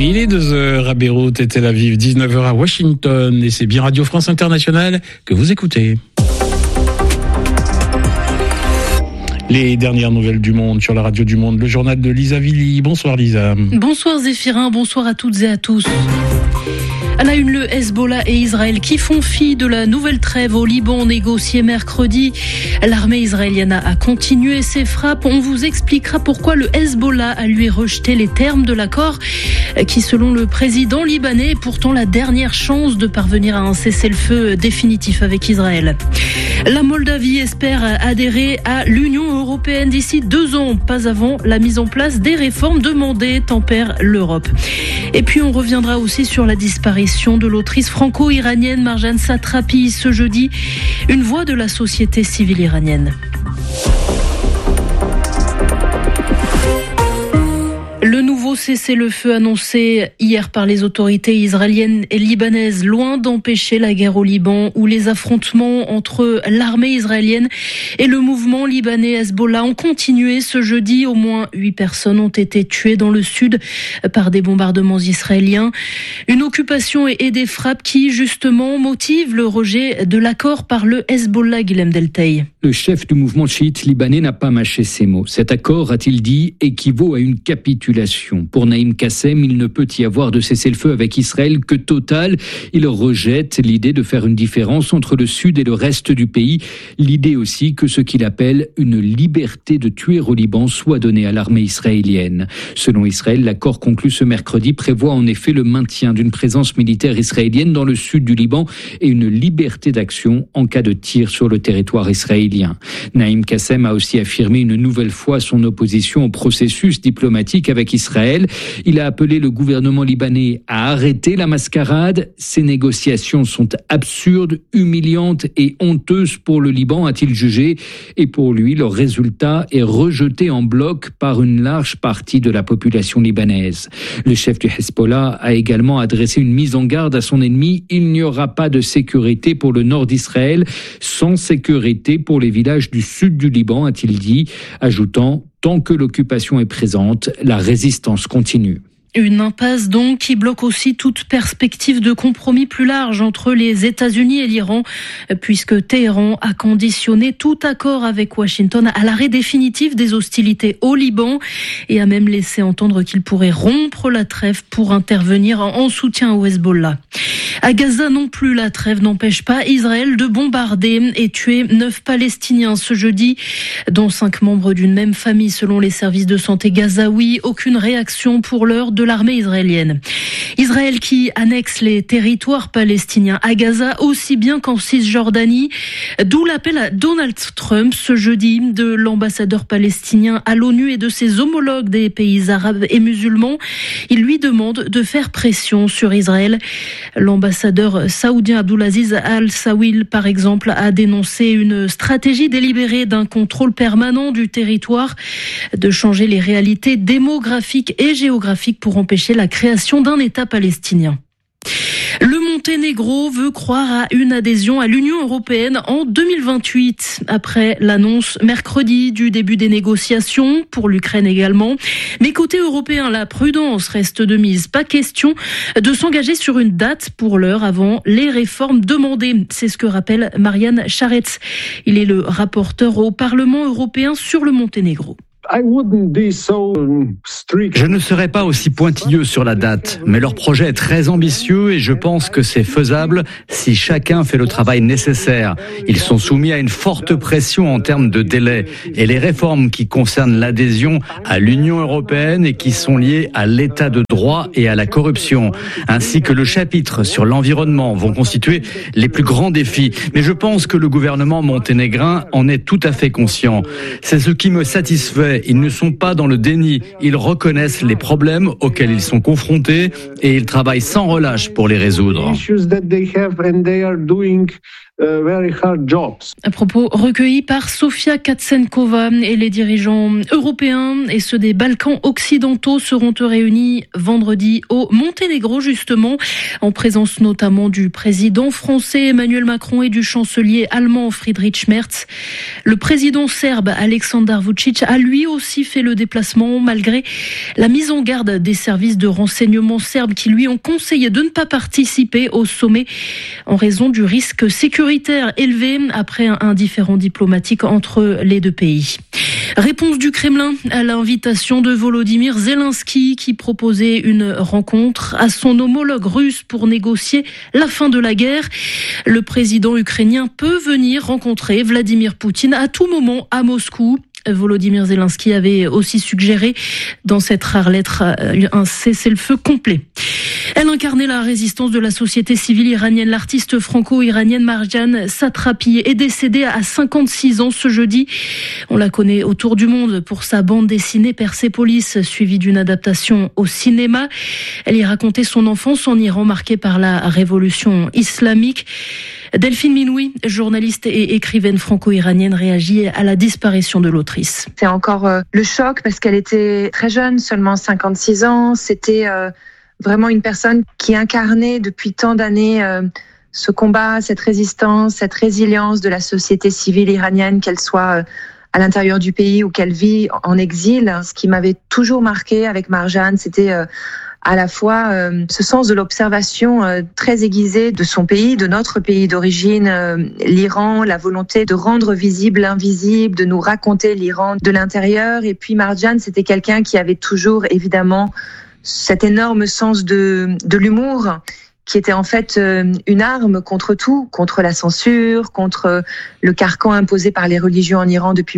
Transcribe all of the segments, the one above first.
Il est 2h à Beyrouth et Tel Aviv, 19h à Washington, et c'est bien Radio France Internationale que vous écoutez. Les dernières nouvelles du monde sur la radio du monde, le journal de Lisa Villy. Bonsoir Lisa. Bonsoir Zéphirin, bonsoir à toutes et à tous. À la une, le Hezbollah et Israël qui font fi de la nouvelle trêve au Liban négociée mercredi. L'armée israélienne a continué ses frappes. On vous expliquera pourquoi le Hezbollah a lui rejeté les termes de l'accord qui, selon le président libanais, est pourtant la dernière chance de parvenir à un cessez-le-feu définitif avec Israël. La Moldavie espère adhérer à l'Union européenne d'ici 2 ans, pas avant la mise en place des réformes demandées, tempère l'Europe. Et puis on reviendra aussi sur la disparition de l'autrice franco-iranienne Marjane Satrapi ce jeudi, une voix de la société civile iranienne. Le nouveau cessez-le-feu annoncé hier par les autorités israéliennes et libanaises, loin d'empêcher la guerre au Liban, où les affrontements entre l'armée israélienne et le mouvement libanais Hezbollah ont continué ce jeudi. Au moins 8 personnes ont été tuées dans le sud par des bombardements israéliens. Une occupation et des frappes qui, justement, motivent le rejet de l'accord par le Hezbollah, Guilhem Delteil. Le chef du mouvement chiite libanais n'a pas mâché ses mots. Cet accord, a-t-il dit, équivaut à une capitulation. Pour Naïm Kassem, il ne peut y avoir de cessez-le-feu avec Israël que total. Il rejette l'idée de faire une différence entre le sud et le reste du pays. L'idée aussi que ce qu'il appelle une liberté de tuer au Liban soit donnée à l'armée israélienne. Selon Israël, l'accord conclu ce mercredi prévoit en effet le maintien d'une présence militaire israélienne dans le sud du Liban et une liberté d'action en cas de tir sur le territoire israélien. Naïm Kassem a aussi affirmé une nouvelle fois son opposition au processus diplomatique avec Israël. Il a appelé le gouvernement libanais à arrêter la mascarade. Ces négociations sont absurdes, humiliantes et honteuses pour le Liban, a-t-il jugé. Et pour lui, le résultat est rejeté en bloc par une large partie de la population libanaise. Le chef du Hezbollah a également adressé une mise en garde à son ennemi. Il n'y aura pas de sécurité pour le nord d'Israël, sans sécurité pour les villages du sud du Liban, a-t-il dit, ajoutant: tant que l'occupation est présente, la résistance continue. Une impasse donc qui bloque aussi toute perspective de compromis plus large entre les États-Unis et l'Iran, puisque Téhéran a conditionné tout accord avec Washington à l'arrêt définitif des hostilités au Liban et a même laissé entendre qu'il pourrait rompre la trêve pour intervenir en soutien au Hezbollah. À Gaza non plus, la trêve n'empêche pas Israël de bombarder et tuer 9 Palestiniens ce jeudi, dont 5 membres d'une même famille selon les services de santé gazaouis. Aucune réaction pour l'heure de l'armée israélienne. Israël qui annexe les territoires palestiniens à Gaza aussi bien qu'en Cisjordanie, d'où l'appel à Donald Trump ce jeudi de l'ambassadeur palestinien à l'ONU et de ses homologues des pays arabes et musulmans. Il lui demande de faire pression sur Israël. L'ambassadeur saoudien Abdulaziz Al-Sawil, par exemple, a dénoncé une stratégie délibérée d'un contrôle permanent du territoire, de changer les réalités démographiques et géographiques pour empêcher la création d'un État palestinien. Le Monténégro veut croire à une adhésion à l'Union européenne en 2028, après l'annonce mercredi du début des négociations, pour l'Ukraine également. Mais côté européen, la prudence reste de mise. Pas question de s'engager sur une date pour l'heure avant les réformes demandées. C'est ce que rappelle Marian Charetz. Il est le rapporteur au Parlement européen sur le Monténégro. Je ne serai pas aussi pointilleux sur la date, mais leur projet est très ambitieux et je pense que c'est faisable si chacun fait le travail nécessaire. Ils sont soumis à une forte pression en termes de délai et les réformes qui concernent l'adhésion à l'Union européenne et qui sont liées à l'état de droit et à la corruption, ainsi que le chapitre sur l'environnement vont constituer les plus grands défis. Mais je pense que le gouvernement monténégrin en est tout à fait conscient. C'est ce qui me satisfait. Ils ne sont pas dans le déni, ils reconnaissent les problèmes auxquels ils sont confrontés et ils travaillent sans relâche pour les résoudre. À propos recueillis par Sofia Katsenkova, et les dirigeants européens et ceux des Balkans occidentaux seront réunis vendredi au Monténégro, justement, en présence notamment du président français Emmanuel Macron et du chancelier allemand Friedrich Merz. Le président serbe Aleksandar Vučić a lui aussi fait le déplacement, malgré la mise en garde des services de renseignement serbes qui lui ont conseillé de ne pas participer au sommet en raison du risque sécuritaire élevé après un différend diplomatique entre les deux pays. Réponse du Kremlin à l'invitation de Volodymyr Zelensky qui proposait une rencontre à son homologue russe pour négocier la fin de la guerre. Le président ukrainien peut venir rencontrer Vladimir Poutine à tout moment à Moscou. Volodymyr Zelensky avait aussi suggéré dans cette rare lettre un cessez-le-feu complet. Elle incarnait la résistance de la société civile iranienne. L'artiste franco-iranienne Marjan Satrapi est décédée à 56 ans ce jeudi. On la connaît autour du monde pour sa bande dessinée Persépolis, suivie d'une adaptation au cinéma. Elle y racontait son enfance en Iran marquée par la révolution islamique. Delphine Minoui, journaliste et écrivaine franco-iranienne, réagit à la disparition de l'autrice. C'est encore le choc parce qu'elle était très jeune, seulement 56 ans. C'était vraiment une personne qui incarnait depuis tant d'années ce combat, cette résistance, cette résilience de la société civile iranienne, qu'elle soit à l'intérieur du pays ou qu'elle vit en exil. Ce qui m'avait toujours marqué avec Marjan, c'était à la fois ce sens de l'observation très aiguisé de son pays, de notre pays d'origine, l'Iran, la volonté de rendre visible l'invisible, de nous raconter l'Iran de l'intérieur. Et puis Marjan, c'était quelqu'un qui avait toujours évidemment cet énorme sens de l'humour, qui était en fait une arme contre tout, contre la censure, contre le carcan imposé par les religions en Iran depuis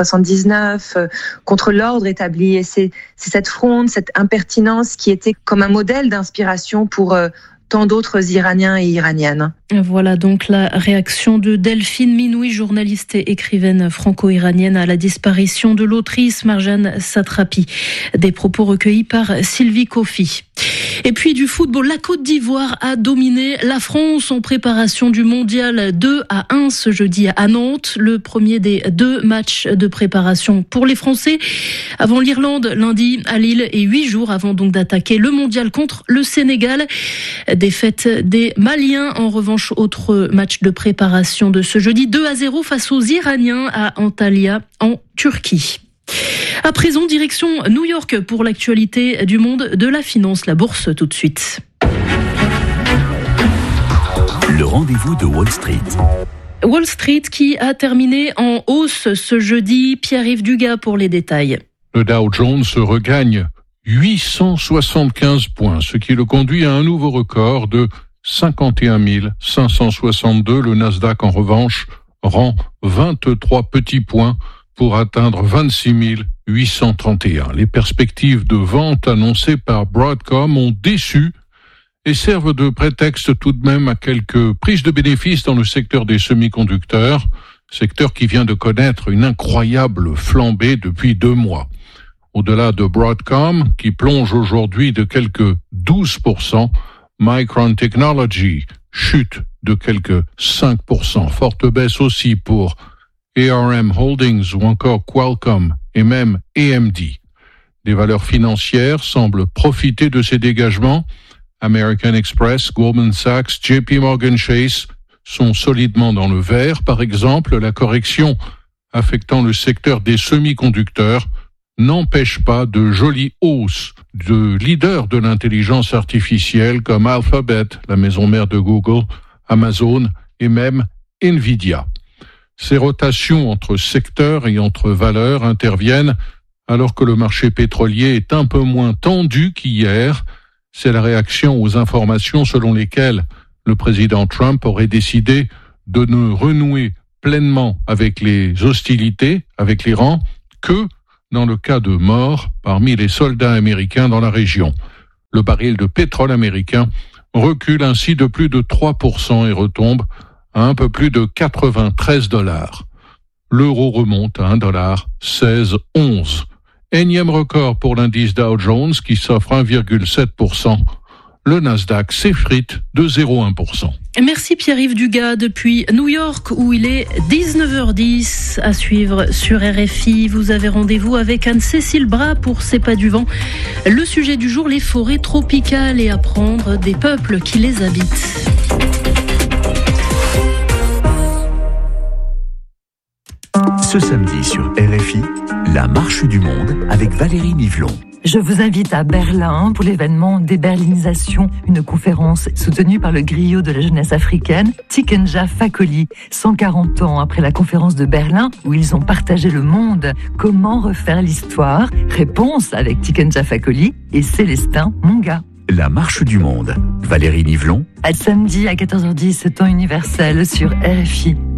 1979, contre l'ordre établi. Et c'est cette fronde, cette impertinence qui était comme un modèle d'inspiration pour tant d'autres Iraniens et Iraniennes. Voilà donc la réaction de Delphine Minoui, journaliste et écrivaine franco-iranienne, à la disparition de l'autrice Marjan Satrapi. Des propos recueillis par Sylvie Kofi. Et puis du football, la Côte d'Ivoire a dominé la France en préparation du mondial 2-1 ce jeudi à Nantes. Le premier des 2 matchs de préparation pour les Français avant l'Irlande lundi à Lille et 8 jours avant donc d'attaquer le mondial contre le Sénégal. Défaite des Maliens en revanche, autre match de préparation de ce jeudi 2-0 face aux Iraniens à Antalya en Turquie. À présent, direction New York pour l'actualité du monde de la finance, la bourse tout de suite. Le rendez-vous de Wall Street. Wall Street qui a terminé en hausse ce jeudi. Pierre-Yves Dugas pour les détails. Le Dow Jones regagne 875 points, ce qui le conduit à un nouveau record de 51 562. Le Nasdaq, en revanche, rend 23 petits points pour atteindre 26 831. Les perspectives de vente annoncées par Broadcom ont déçu et servent de prétexte tout de même à quelques prises de bénéfices dans le secteur des semi-conducteurs, secteur qui vient de connaître une incroyable flambée depuis 2 mois. Au-delà de Broadcom, qui plonge aujourd'hui de quelques 12%, Micron Technology chute de quelques 5%. Forte baisse aussi pour ARM Holdings ou encore Qualcomm et même AMD. Des valeurs financières semblent profiter de ces dégagements. American Express, Goldman Sachs, JP Morgan Chase sont solidement dans le vert. Par exemple, la correction affectant le secteur des semi-conducteurs n'empêche pas de jolies hausses de leaders de l'intelligence artificielle comme Alphabet, la maison mère de Google, Amazon et même Nvidia. Ces rotations entre secteurs et entre valeurs interviennent alors que le marché pétrolier est un peu moins tendu qu'hier. C'est la réaction aux informations selon lesquelles le président Trump aurait décidé de ne renouer pleinement avec les hostilités avec l'Iran que dans le cas de mort parmi les soldats américains dans la région. Le baril de pétrole américain recule ainsi de plus de 3% et retombe à un peu plus de 93 $. L'euro remonte à 1,1611 $. Énième record pour l'indice Dow Jones qui s'offre 1,7% le Nasdaq s'effrite de 0,1%. Merci Pierre-Yves Dugas depuis New York où il est 19h10 à suivre sur RFI. Vous avez rendez-vous avec Anne-Cécile Bras pour C'est pas du vent. Le sujet du jour, les forêts tropicales et apprendre des peuples qui les habitent. Ce samedi sur RFI, la marche du monde avec Valérie Nivelon. Je vous invite à Berlin pour l'événement Déberlinisation, une conférence soutenue par le griot de la jeunesse africaine, Tikenja Fakoly. 140 ans après la conférence de Berlin, où ils ont partagé le monde, comment refaire l'histoire? Réponse avec Tikenja Fakoly et Célestin Monga. La marche du monde, Valérie Nivelon. À samedi à 14h10, temps universel sur RFI.